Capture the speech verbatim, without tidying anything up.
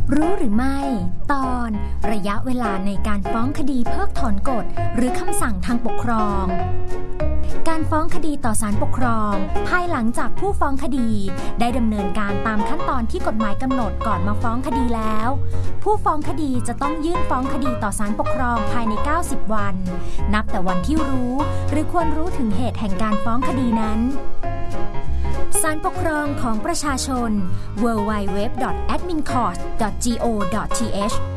รู้หรือไม่ตอนระยะเวลาในการฟ้องคดีเพิกถอนกฎหรือคำสั่งทางปกครองการฟ้องคดีต่อศาลปกครองภายหลังจากผู้ฟ้องคดีได้ดำเนินการตามขั้นตอนที่กฎหมายกำหนดก่อนมาฟ้องคดีแล้วผู้ฟ้องคดีจะต้องยื่นฟ้องคดีต่อศาลปกครองภายในเก้าสิบวันนับแต่วันที่รู้หรือควรรู้ถึงเหตุแห่งการฟ้องคดีนั้นศาลปกครองของประชาชน ดับเบิลยู ดับเบิลยู ดับเบิลยู ดอท แอดมินคอร์ท ดอท โก ดอท ที เอช